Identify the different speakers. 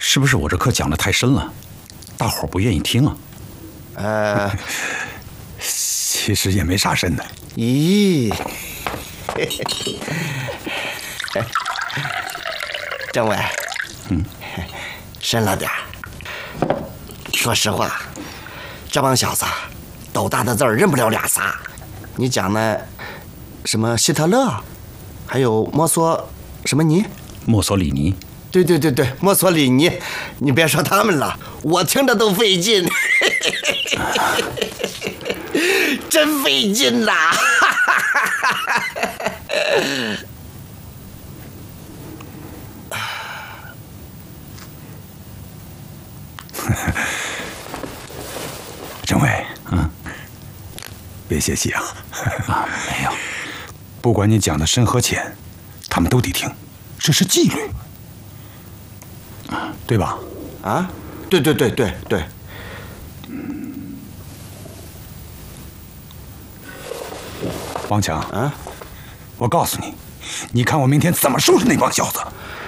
Speaker 1: 是不是我这课讲的太深了，大伙儿不愿意听啊？其实也没啥深的。
Speaker 2: 咦，政委，深了点儿。说实话，这帮小子斗大的字儿认不了俩仨。你讲的什么希特勒，还有墨索什么尼？
Speaker 1: 墨索里尼。
Speaker 2: 对，墨索里尼。你别说他们了，我听着都费劲，真费劲呐！
Speaker 1: 政委，别泄气啊！没有，不管你讲的深和浅，他们都得听，这是纪律，对吧？
Speaker 2: 啊，对。
Speaker 1: 王强，我告诉你，你看我明天怎么收拾那帮小子！